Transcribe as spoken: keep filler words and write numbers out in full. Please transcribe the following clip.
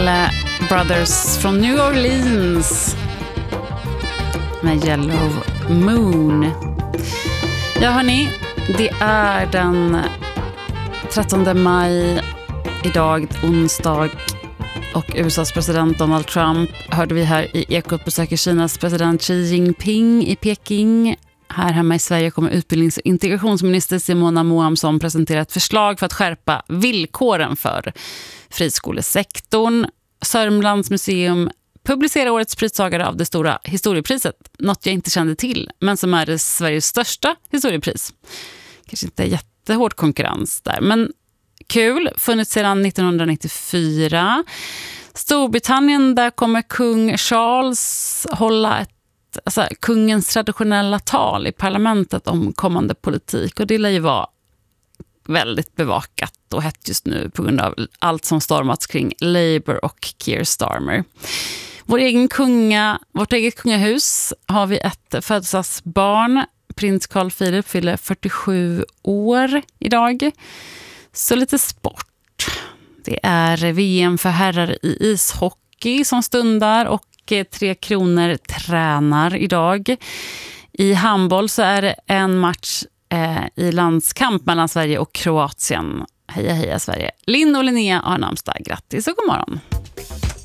Isley Brothers från New Orleans med Yellow Moon. Ja hörni, det är den trettonde maj idag, onsdag, och U S A:s president Donald Trump hörde vi här i Ekot besöker Kinas president Xi Jinping i Peking. Här hemma i Sverige kommer utbildnings- och integrationsminister Simona Moamson presentera ett förslag för att skärpa villkoren för friskolesektorn. Sörmlands museum publicerar årets pristagare av det stora historiepriset, något jag inte kände till, men som är det Sveriges största historiepris. Kanske inte jättehård konkurrens där, men kul. Funnits sedan nittonhundranittiofyra. Storbritannien, där kommer kung Charles hålla ett Alltså, kungens traditionella tal i parlamentet om kommande politik, och det lär ju vara väldigt bevakat och hett just nu på grund av allt som stormats kring Labour och Keir Starmer. Vår egen kunga, vårt eget kungahus har vi ett födelsedagsbarn. Prins Carl Philip fyller fyrtiosju år idag. Så lite sport. Det är V M för herrar i ishockey som stundar, och Tre Kronor tränar idag. I handboll så är det en match eh, i landskamp mellan Sverige och Kroatien. Heja heja Sverige. Linn och Linnea har namnsdag. Grattis och god morgon.